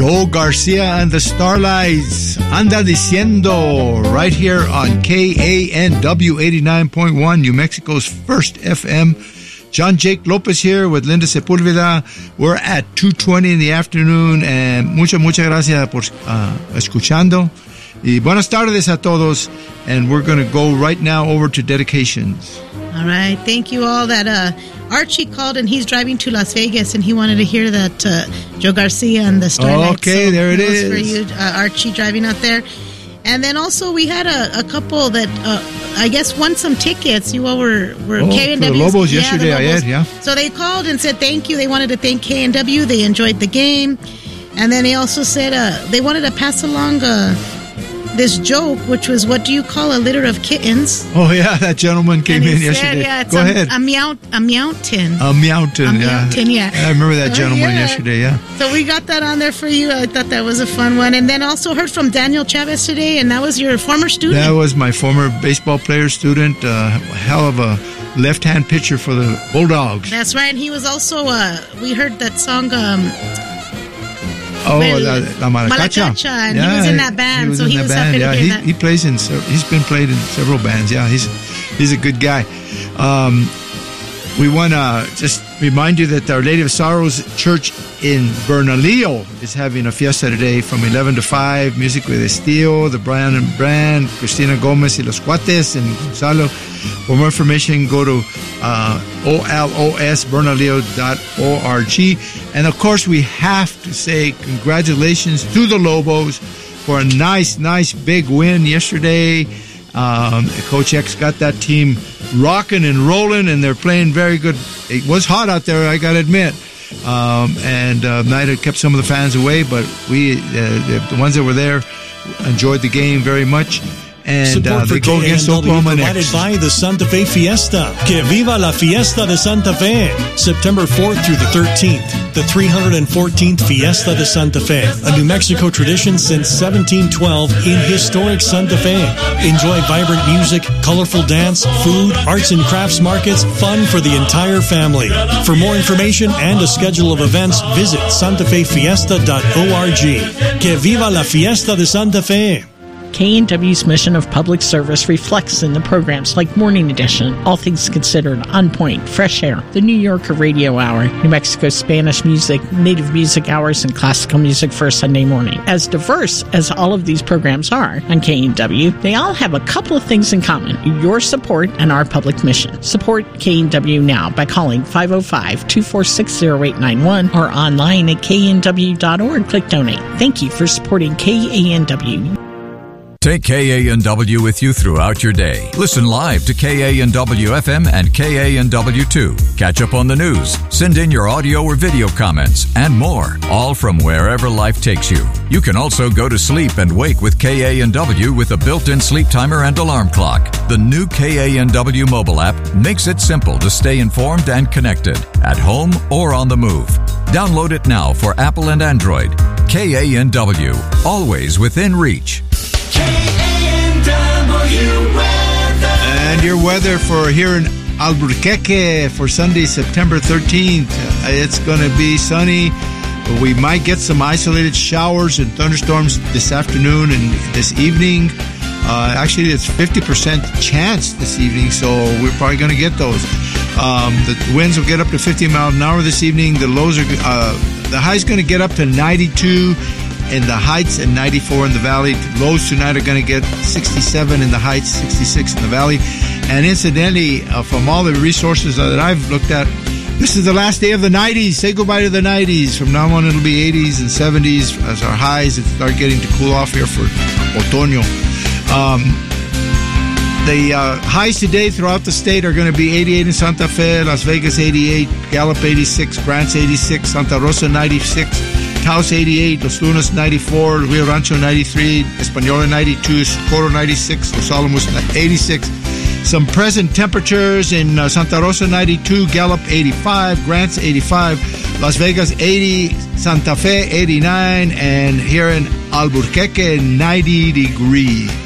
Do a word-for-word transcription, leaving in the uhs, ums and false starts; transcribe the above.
Joe Garcia and the Starlights, Anda Diciendo, right here on K A N W eighty-nine point one, New Mexico's first F M. John Jake Lopez here with Linda Sepulveda. We're at two twenty in the afternoon, and muchas, muchas gracias por uh, escuchando. Y buenas tardes a todos, and we're going to go right now over to dedications. All right. Thank you all. That uh, Archie called, and he's driving to Las Vegas, and he wanted to hear that uh, Joe Garcia and the Starlights. Okay, so there it is. For you, uh, Archie, driving out there. And then also we had a, a couple that uh, I guess won some tickets. You all were, were oh, K N W. The Lobos yeah, yesterday, the Lobos. I had, yeah. So they called and said thank you. They wanted to thank K N W. They enjoyed the game. And then they also said uh, they wanted to pass along uh, this joke, which was, what do you call a litter of kittens? Oh, yeah, that gentleman came in said, yesterday. Yeah, it's Go a, ahead. A, meow, a meowton. A meowton, a yeah. Meowton, yeah. I remember that gentleman uh, yeah. yesterday, yeah. So we got that on there for you. I thought that was a fun one. And then also heard from Daniel Chavez today, and that was your former student. That was my former baseball player student. Uh, hell of a left-hand pitcher for the Bulldogs. That's right. And he was also, uh, we heard that song... Um, Oh, well, La, La Maracacha. Maracacha, and yeah, he was in that band, he was so in he that was band. happy Yeah, to hear he, that. he plays in. He's been played in several bands. Yeah, he's he's a good guy. Um, we want to just remind you that Our Lady of Sorrows Church in Bernalillo is having a fiesta today from eleven to five. Music with Estío, the Brian and Brand, Cristina Gomez y Los Cuates, and Gonzalo. For more information, go to uh, O L O S Bernalillo dot org. And of course, we have to say congratulations to the Lobos for a nice, nice big win yesterday. Um, Coach X got that team rocking and rolling, and they're playing very good. It was hot out there, I got to admit. Um, and uh, night had kept some of the fans away, but we, uh, the ones that were there, enjoyed the game very much. And uh, they go against Oklahoma next. Provided by the Santa Fe Fiesta. Que viva la Fiesta de Santa Fe. September fourth through the thirteenth. The three hundred fourteenth Fiesta de Santa Fe. A New Mexico tradition since seventeen twelve in historic Santa Fe. Enjoy vibrant music, colorful dance, food, arts and crafts markets, fun for the entire family. For more information and a schedule of events, visit santa fe fiesta dot org. Que viva la Fiesta de Santa Fe. K N W's mission of public service reflects in the programs like Morning Edition, All Things Considered, On Point, Fresh Air, the New Yorker Radio Hour, New Mexico Spanish music, Native music hours, and classical music for a Sunday morning. As diverse as all of these programs are on K N W, they all have a couple of things in common: your support and our public mission. Support K N W now by calling five oh five, two four six, oh eight nine one or online at K N W dot org. Click Donate. Thank you for supporting K A N W. Take K A N W with you throughout your day. Listen live to K A N W F M and K A N W two. Catch up on the news. Send in your audio or video comments and more, all from wherever life takes you. You can also go to sleep and wake with K A N W with a built-in sleep timer and alarm clock. The new K A N W mobile app makes it simple to stay informed and connected at home or on the move. Download it now for Apple and Android. K A N W, always within reach. And your weather for here in Albuquerque for Sunday, September thirteenth. Uh, it's going to be sunny. We might get some isolated showers and thunderstorms this afternoon and this evening. Uh, actually, it's fifty percent chance this evening, so we're probably going to get those. Um, the winds will get up to fifty miles an hour this evening. The lows are uh, the high's going to get up to ninety-two in the heights and ninety-four in the valley. Lows tonight are going to get sixty-seven in the heights, sixty-six in the valley. And incidentally, uh, from all the resources that I've looked at, this is the last day of the nineties. Say goodbye to the nineties. From now on, it'll be eighties and seventies as our highs. It start getting to cool off here for otoño. Um, the uh, highs today throughout the state are going to be eighty-eight in Santa Fe, Las Vegas eighty-eight, Gallup eighty-six, Grants eighty-six, Santa Rosa ninety-six, Taos eighty-eight, Los Lunas ninety-four, Rio Rancho ninety-three, Española ninety-two, Socorro ninety-six, Los Alamos eighty-six. Some present temperatures in uh, Santa Rosa ninety-two, Gallup eighty-five, Grants eighty-five, Las Vegas eighty, Santa Fe eighty-nine, and here in Albuquerque ninety degrees.